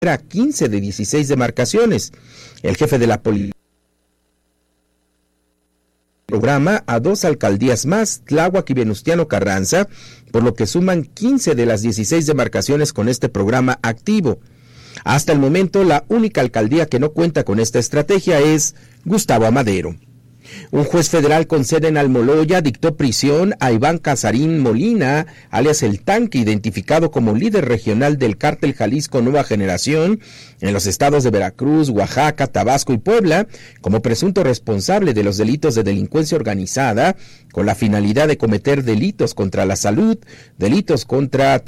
a 15 de 16 demarcaciones. El jefe de la policía programa a 2 alcaldías más, Tláhuac y Venustiano Carranza, por lo que suman 15 de las 16 demarcaciones con este programa activo. Hasta el momento, la única alcaldía que no cuenta con esta estrategia es Gustavo Amadero. Un juez federal con sede en Almoloya dictó prisión a Iván Casarín Molina, alias El Tanque, identificado como líder regional del cártel Jalisco Nueva Generación en los estados de Veracruz, Oaxaca, Tabasco y Puebla, como presunto responsable de los delitos de delincuencia organizada, con la finalidad de cometer delitos contra la salud, delitos contra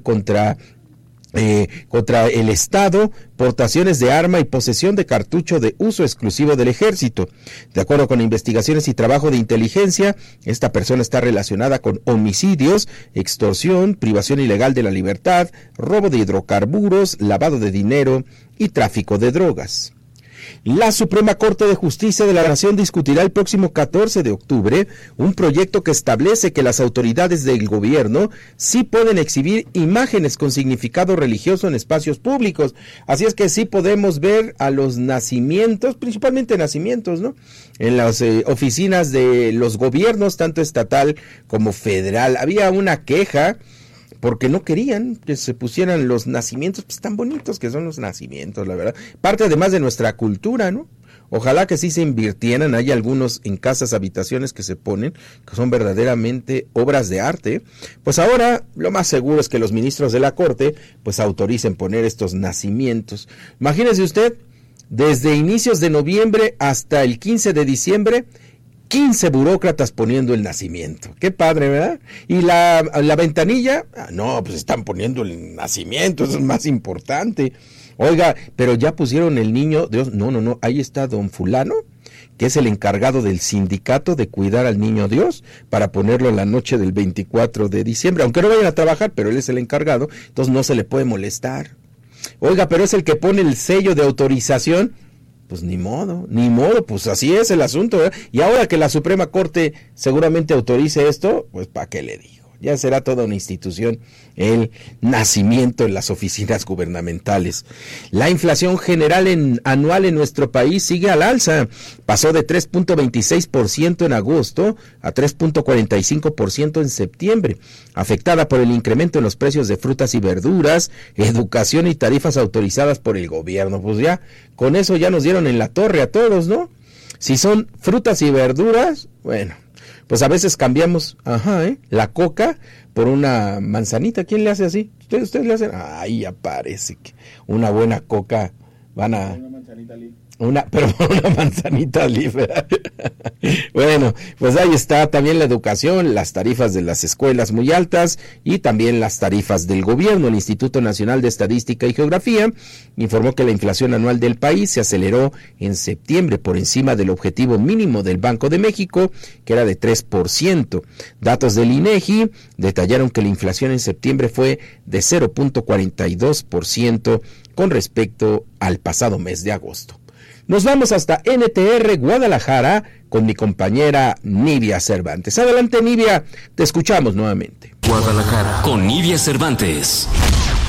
el Estado, portaciones de arma y posesión de cartucho de uso exclusivo del Ejército. De acuerdo con investigaciones y trabajo de inteligencia, esta persona está relacionada con homicidios, extorsión, privación ilegal de la libertad, robo de hidrocarburos, lavado de dinero y tráfico de drogas. La Suprema Corte de Justicia de la Nación discutirá el próximo 14 de octubre un proyecto que establece que las autoridades del gobierno sí pueden exhibir imágenes con significado religioso en espacios públicos. Así es que sí podemos ver a los nacimientos, principalmente nacimientos, ¿no?, en las oficinas de los gobiernos, tanto estatal como federal. Había una queja porque no querían que se pusieran los nacimientos, pues tan bonitos que son los nacimientos, la verdad. Parte además de nuestra cultura, ¿no? Ojalá que sí se invirtieran. Hay algunos en casas, habitaciones que se ponen, que son verdaderamente obras de arte. Pues ahora lo más seguro es que los ministros de la Corte pues autoricen poner estos nacimientos. Imagínese usted, desde inicios de noviembre hasta el 15 de diciembre, 15 burócratas poniendo el nacimiento. Qué padre, ¿verdad? Y la ventanilla, no, pues están poniendo el nacimiento, eso es más importante. Oiga, pero ya pusieron el niño Dios. No, ahí está don fulano, que es el encargado del sindicato de cuidar al niño Dios, para ponerlo en la noche del 24 de diciembre, aunque no vayan a trabajar, pero él es el encargado, entonces no se le puede molestar. Oiga, pero es el que pone el sello de autorización. Pues ni modo, pues así es el asunto, ¿verdad? Y ahora que la Suprema Corte seguramente autorice esto, pues ¿para qué le digo? Ya será toda una institución el nacimiento en las oficinas gubernamentales. La inflación general anual en nuestro país sigue al alza. Pasó de 3.26% en agosto a 3.45% en septiembre, afectada por el incremento en los precios de frutas y verduras, educación y tarifas autorizadas por el gobierno. Pues ya, con eso ya nos dieron en la torre a todos, ¿no? Si son frutas y verduras, bueno, pues a veces cambiamos, la coca por una manzanita. ¿Quién le hace así? ¿Ustedes le hacen? Ahí aparece que una buena coca van a... Una manzanita libre. Una manzanita libre. Bueno, pues ahí está también la educación, las tarifas de las escuelas muy altas y también las tarifas del gobierno. El Instituto Nacional de Estadística y Geografía informó que la inflación anual del país se aceleró en septiembre por encima del objetivo mínimo del Banco de México, que era de 3%. Datos del INEGI detallaron que la inflación en septiembre fue de 0.42% con respecto al pasado mes de agosto. Nos vamos hasta NTR Guadalajara con mi compañera Nidia Cervantes. Adelante, Nidia, te escuchamos nuevamente. Guadalajara con Nidia Cervantes.